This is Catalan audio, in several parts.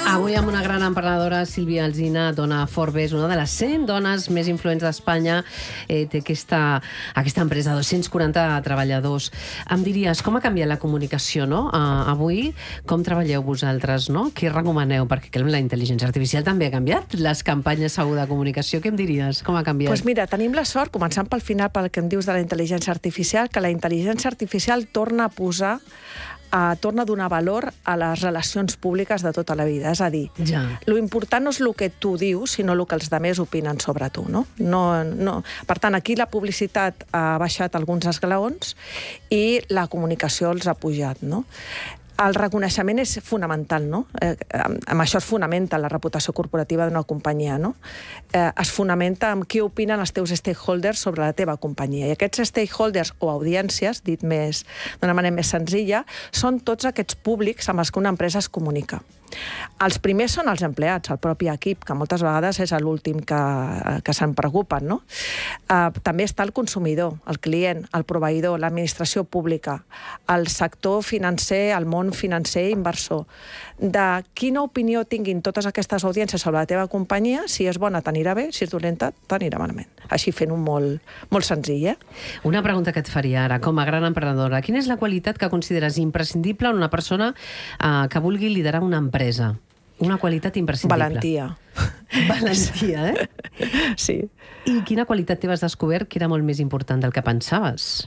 Avui amb una gran emprenedora, Sílvia Alsina, dona Forbes, una de les 100 dones més influents d'Espanya, té aquesta empresa, 240 treballadors. Em diries, com ha canviat la comunicació, no? Avui, com treballeu vosaltres, no? Què recomaneu? Perquè la intel·ligència artificial també ha canviat les campanyes segur de comunicació. Què em diries? Com ha canviat? Doncs mira, tenim la sort, començant pel final, pel que em dius de la intel·ligència artificial, que la intel·ligència artificial torna a donar valor a les relacions públiques de tota la vida. És a dir, lo important no és el que tu dius, sinó el que els altres opinen sobre tu, no? Per tant, aquí la publicitat ha baixat alguns esglaons i la comunicació els ha pujat, no? El reconeixement és fonamental, no? Amb això es fonamenta la reputació corporativa d'una companyia, no? Es fonamenta amb què opinen els teus stakeholders sobre la teva companyia. I aquests stakeholders o audiències, dit d'una manera més senzilla, són tots aquests públics amb els que una empresa es comunica. Els primers són els empleats, el propi equip, que moltes vegades és l'últim que se'n preocupen, no? També està el consumidor, el client, el proveïdor, l'administració pública, el sector financer, el món financer i inversor. De quina opinió tinguin totes aquestes audiències sobre la teva companyia, si és bona t'anirà bé, si és dolenta t'anirà malament. Així fent-ho molt senzill, Una pregunta que et faria ara, com a gran emprenedora, quina és la qualitat que consideres imprescindible en una persona que vulgui liderar una empresa? Una qualitat imprescindible. Valentia. Valentia, Sí. I quina qualitat t'has descobert que era molt més important del que pensaves?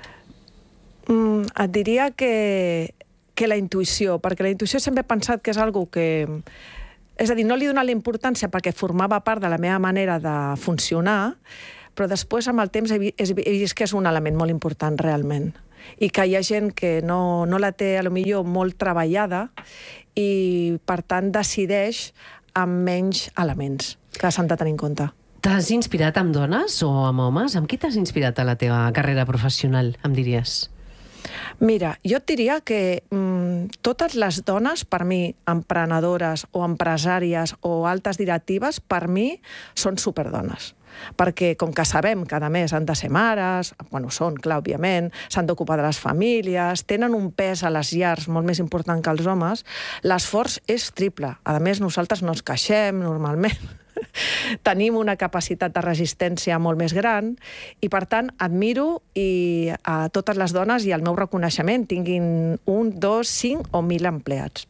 Et diria que la intuïció, perquè la intuïció sempre he pensat que és algo que... És a dir, no li he donat la importància perquè formava part de la meva manera de funcionar, però després, amb el temps, he vist que és un element molt important, realment. I que hi ha gent que no la té, potser, molt treballada i, per tant, decideix amb menys elements que s'han de tenir en compte. T'has inspirat amb dones o amb homes? Amb qui t'has inspirat a la teva carrera professional, em diries? Mira, jo et diria que totes les dones, per mi, emprenedores o empresàries o altes directives, per mi, són superdones. Perquè, com que sabem que, a més, han de ser mares, són, clar, òbviament, s'han d'ocupar de les famílies, tenen un pes a les llars molt més important que els homes, l'esforç és triple. A més, nosaltres no ens queixem, normalment. Tenim una capacitat de resistència molt més gran i, per tant, admiro a totes les dones i el meu reconeixement, tinguin 1, 2, 5 o 1.000 empleats.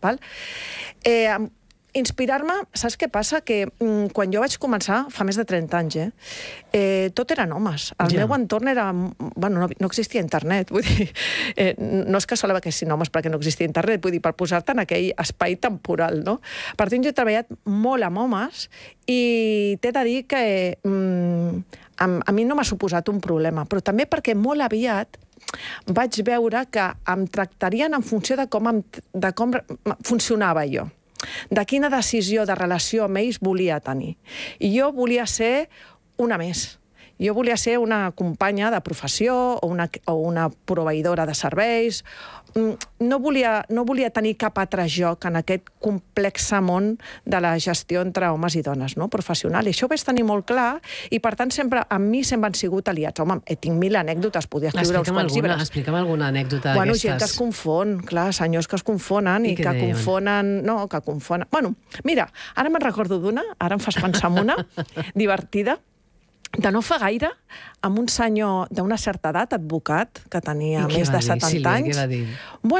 Inspirar-me, saps què passa? Que quan jo vaig començar, fa més de 30 anys, tot eren homes. El meu entorn era... no existia internet, vull dir... No és que solament que siguin homes perquè no existia internet, vull dir, per posar-te en aquell espai temporal, no? Per tant, jo he treballat molt amb homes i t'he de dir que a mi no m'ha suposat un problema, però també perquè molt aviat vaig veure que em tractarien en funció de com funcionava jo, de quina decisió de relació amb ells volia tenir. I jo volia ser una més. Jo volia ser una companya de professió o una proveïdora de serveis. No volia tenir cap altre joc en aquest complex món de la gestió entre homes i dones, no? Professional. I això ho vaig tenir molt clar i, per tant, amb mi sempre han sigut aliats. Home, tinc 1.000 anècdotes, podria escriure uns quants llibres. Explica'm alguna anècdota d'aquestes. Gent que es confon, clar, senyors que es confonen i que confonen... No, que confonen... Mira, ara me'n recordo d'una, ara em fas pensar en una, divertida, de no fa gaire, amb un senyor d'una certa edat, advocat, que tenia més de 70 anys. Què va dir?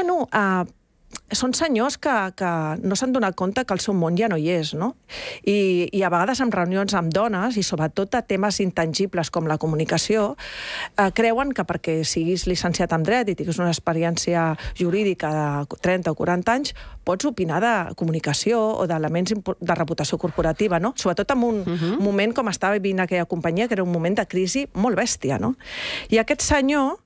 Són senyors que no s'han donat compte que el seu món ja no hi és, no? I a vegades en reunions amb dones, i sobretot a temes intangibles com la comunicació, creuen que perquè siguis llicenciat en dret i tinguis una experiència jurídica de 30 o 40 anys, pots opinar de comunicació o d'elements de reputació corporativa, no? Sobretot en un moment com estava vivint aquella companyia, que era un moment de crisi molt bèstia, no? I aquest senyor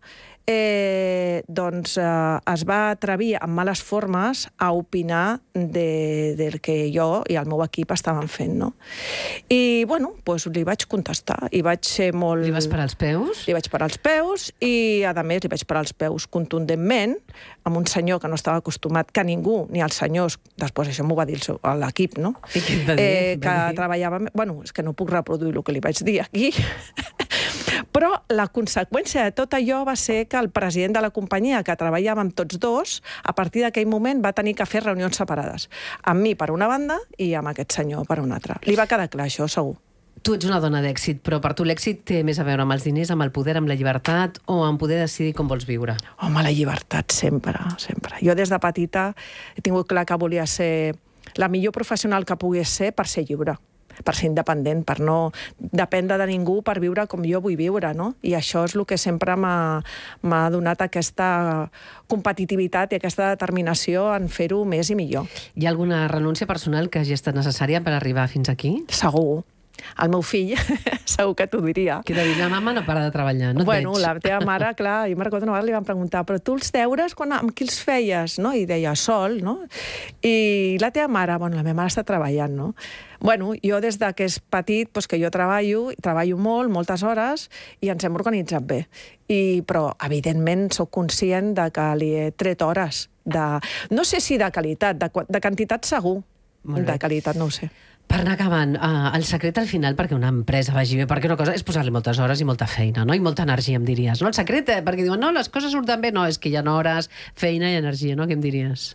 es va atrevir amb males formes a opinar del que jo i el meu equip estàvem fent, no? I, li vaig contestar i vaig ser molt... Li vas parar els peus? Li vaig parar els peus i, a més, li vaig parar els peus contundentment amb un senyor que no estava acostumat, que ningú, ni els senyors, després això m'ho va dir l'equip, no? I què et va dir? Que treballava... És que no puc reproduir el que li vaig dir aquí. Però la conseqüència de tot allò va ser que el president de la companyia, que treballàvem tots dos, a partir d'aquell moment va tenir que fer reunions separades. Amb mi per una banda i amb aquest senyor per una altra. Li va quedar clar això, segur. Tu ets una dona d'èxit, però per tu l'èxit té més a veure amb els diners, amb el poder, amb la llibertat o amb poder decidir com vols viure? Home, la llibertat, sempre, sempre. Jo des de petita he tingut clar que volia ser la millor professional que pogués ser per ser lliure, per ser independent, per no dependre de ningú, per viure com jo vull viure, no? I això és el que sempre m'ha donat aquesta competitivitat i aquesta determinació en fer-ho més i millor. Hi ha alguna renúncia personal que hagi estat necessària per arribar fins aquí? Segur. El meu fill, segur que t'ho diria. Que de dir, la mama no para de treballar, no et bueno, veig. La teva mare, clar, jo me'n recordo una vegada li van preguntar, però tu els deures, amb qui els feies? No? I deia, sol, no? I la teva mare, bueno, la meva mare està treballant, no? Bueno, jo des que és petit, doncs que jo treballo molt, moltes hores, i ens hem organitzat bé. Però, evidentment, sóc conscient de que li he tret hores. No sé si de qualitat, de quantitat segur. De qualitat no ho sé. Per anar acabant, el secret al final perquè una empresa vagi bé, perquè una cosa és posar-li moltes hores i molta feina, no? I molta energia, em diries. No? El secret, perquè diuen, no, les coses surten bé. No, és que hi ha hores, feina i energia, no? Què em diries?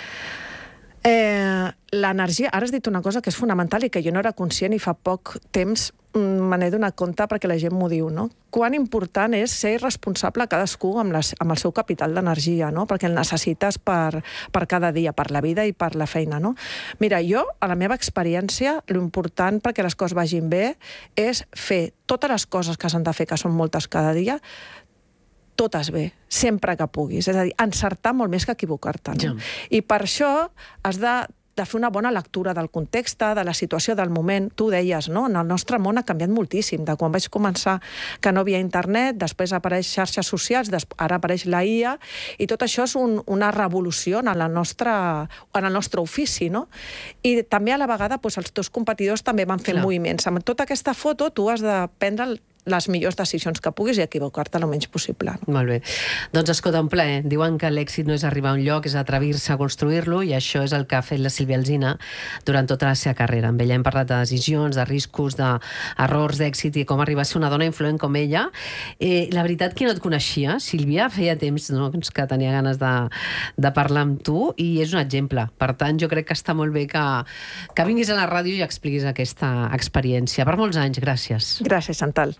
L'energia, ara has dit una cosa que és fonamental i que jo no era conscient i fa poc temps me n'he donat compte perquè la gent m'ho diu, no? Quan important és ser responsable cadascú amb el seu capital d'energia, no? Perquè el necessites per cada dia, per la vida i per la feina, no? Mira, jo, a la meva experiència, l'important perquè les coses vagin bé és fer totes les coses que s'han de fer, que són moltes cada dia, totes bé, sempre que puguis. És a dir, encertar molt més que equivocar-te. No? I per això has de fer una bona lectura del context, de la situació del moment. Tu deies, no? En el nostre món ha canviat moltíssim. De quan vaig començar que no havia internet, després apareix xarxes socials, ara apareix la IA, i tot això és una revolució en el nostre ofici, no? I també a la vegada els teus competidors també van fer moviments. Amb tota aquesta foto tu has de prendre les millors decisions que puguis i equivocar-te el menys possible. Molt bé. Doncs escolta, un plaer. Diuen que l'èxit no és arribar a un lloc, és atrevir-se a construir-lo, i això és el que ha fet la Sílvia Alsina durant tota la seva carrera. Amb ella hem parlat de decisions, de riscos, d'errors, d'èxit i com arribar a ser una dona influent com ella. La veritat que no et coneixia, Sílvia, feia temps que tenia ganes de parlar amb tu i és un exemple. Per tant, jo crec que està molt bé que vinguis a la ràdio i expliquis aquesta experiència. Per molts anys, gràcies. Gràcies, Chantal.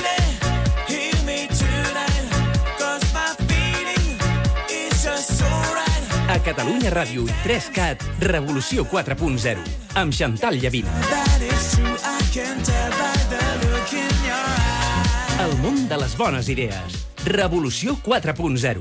A Catalunya Ràdio i 3CAT, Revolució 4.0, amb Chantal Llavina. El món de les bones idees. Revolució 4.0.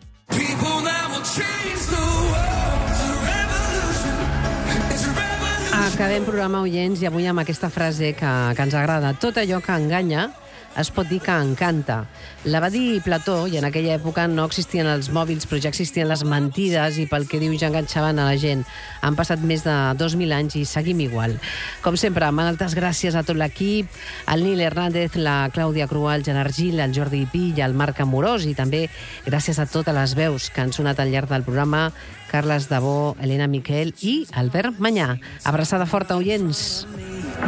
Acabem programa, oients, i avui amb aquesta frase que ens agrada. Tot allò que enganya es pot dir que encanta. La va dir Plató, i en aquella època no existien els mòbils, però ja existien les mentides, i pel que diu ja enganxaven a la gent. Han passat més de 2.000 anys i seguim igual. Com sempre, moltes gràcies a tot l'equip, al Nil Hernández, la Clàudia Crual, el Jan Argil, el Jordi Pi i el Marc Amorós, i també gràcies a totes les veus que han sonat al llarg del programa, Carles Dabó, Helena Miquel i Albert Manyà. Abraçada forta, oients!